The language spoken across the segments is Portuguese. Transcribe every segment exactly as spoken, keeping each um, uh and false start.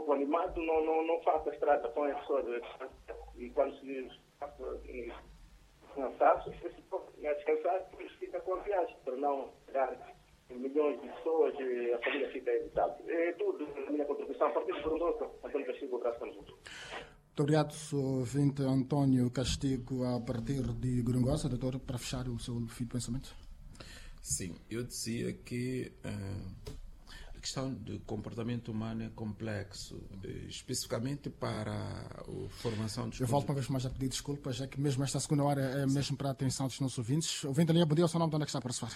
pouco animado, não, não, não faço a estrada com as pessoas. E quando se cansaço, é descansar, depois fica com a viagem, para não pegar milhões de pessoas e a família fica evitável. É tudo a minha contribuição. A partir do Brunoso, Antônio Castigo, abraço junto. Muito obrigado, ouvinte Antônio Castigo, a partir de Gorongosa. Doutor, para fechar o seu fio de pensamento. Sim, eu dizia que uh, a questão do comportamento humano é complexo, especificamente para a formação dos... Eu volto uma vez mais a pedir desculpas, já que mesmo esta segunda hora é mesmo para a atenção dos nossos ouvintes. Ouvinte a linha, bom dia, o seu nome, de onde é que está a participar?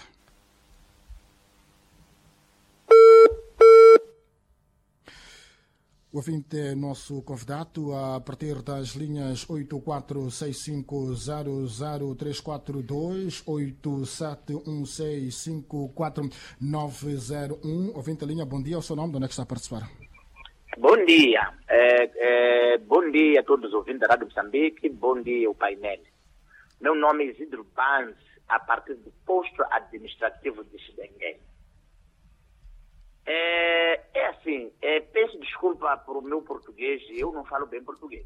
O ouvinte é nosso convidado a partir das linhas oito quatro seis cinco zero zero três quatro dois, oito sete um seis cinco quatro nove zero um. Ouvinte a linha, bom dia, o seu nome, de onde é que está a participar? Bom dia. É, é, bom dia a todos os ouvintes da Rádio Moçambique, bom dia ao painel. Meu nome é Isidro Banz, a partir do posto administrativo de Xindengue. É, é assim, é, peço desculpa por o meu português, eu não falo bem português.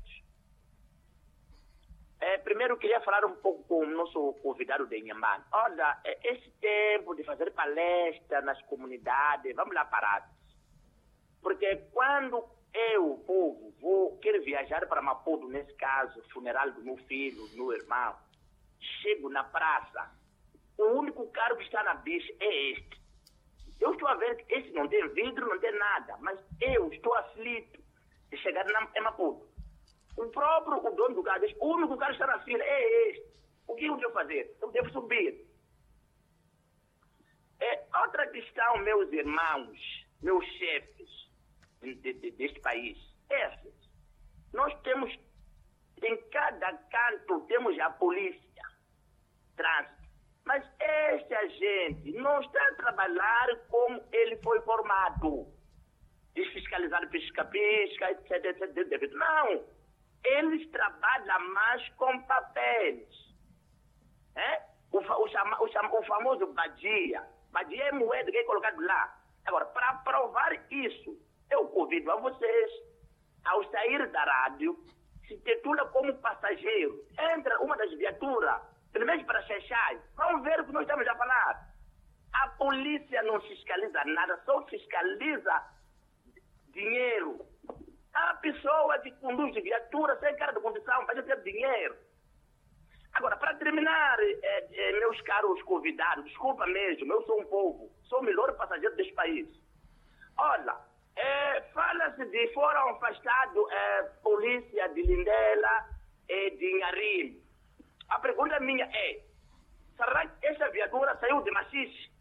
É, primeiro, eu queria falar um pouco com o nosso convidado de Inhambane. Olha, é, esse tempo de fazer palestra nas comunidades, vamos lá parar. Porque quando eu, povo, vou, quero viajar para Maputo, nesse caso, funeral do meu filho, do meu irmão, chego na praça, o único carro que está na bicha é este. Eu estou a ver que esse não tem vidro, não tem nada, mas eu estou aflito de chegar na, em Maputo. O próprio o dono do carro diz, o único carro que está na fila é este. O que eu devo fazer? Eu devo subir. É, outra questão, meus irmãos, meus chefes de, de, de, deste país, essas. Nós temos, em cada canto, temos a polícia, trânsito. Mas esta gente não está a trabalhar como ele foi formado. Desfiscalizar pisca-pisca, etc, etc, etc. Não. Eles trabalham mais com papéis. É? O, o, chama, o, chama, o famoso badia. Badia é moeda que é colocado lá. Agora, para provar isso, eu convido a vocês, ao sair da rádio, se titula como passageiro. Entra uma das viaturas, pelo menos para Xexai, vamos ver o que nós estamos a falar. A polícia não fiscaliza nada, só fiscaliza dinheiro. A pessoa que conduz de viatura sem cara de condição para ter dinheiro. Agora, para terminar, é, é, meus caros convidados, desculpa mesmo, eu sou um povo, sou o melhor passageiro deste país. Olha, é, fala-se de foram afastados é, polícia de Lindela e de Inharim. A pergunta minha é, será que essa viatura saiu de Machixe?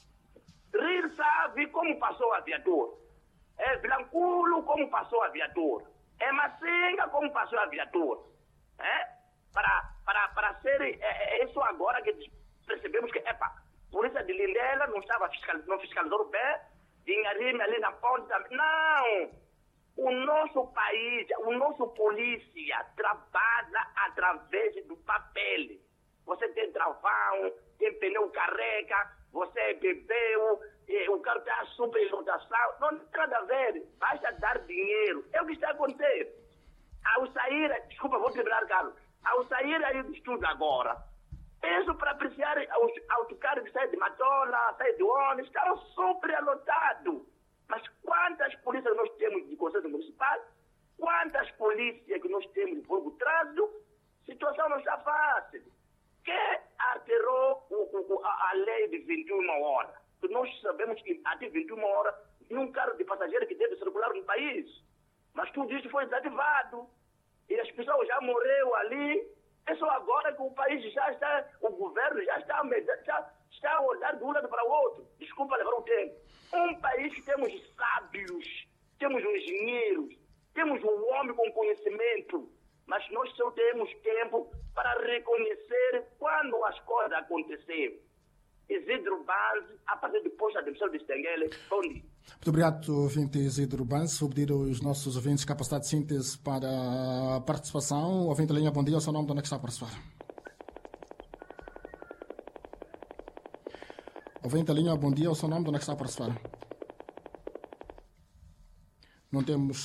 Rir sabe como passou a viatura. É Blanculo como passou a viatura. É Macinga como passou a viatura. É? Para, para, para ser é, é isso agora que percebemos que, epa, a polícia de Lindela não estava fiscal, não fiscalizou o pé, de Inharime ali na ponte também. Não! O nosso país, o nosso polícia trabalha através do papel. Você tem travão, tem pneu carrega, você bebeu, o carro está super em lotação. Não tem nada a ver, basta dar dinheiro. É o que está acontecendo. Ao sair, desculpa, vou terminar, Carlos. Ao sair aí do estudo agora, penso para apreciar os autocarros que saem de Matola, saem de ônibus, estão super lotados. Mas quantas polícias nós temos de Conselho Municipal? Quantas polícias que nós temos de Fogo Trânsito? A situação não está fácil. Quem alterou o, o, a, a lei de vinte e uma horas? Porque nós sabemos que até vinte e uma horas nenhum carro de passageiro que deve circular no país. Mas tudo isso foi desativado. E as pessoas já morreram ali. É só agora que o país já está, o governo já está, já está a olhar de um lado para o outro. Desculpa levar o tempo. Um país que temos sábios, temos engenheiros, temos um homem com conhecimento, mas nós só temos tempo para reconhecer quando as coisas aconteceram. Isidro Banz, a partir do posto da admissão de Xindengue, bom dia. Muito obrigado, ouvinte Isidro Banz. Vou pedir aos nossos ouvintes capacidade de síntese para a participação. Ouvinte linha, bom dia, o seu nome, de onde é que está a participar? Ouvinte linha, bom dia, o seu nome, de onde é que está a participar? Não temos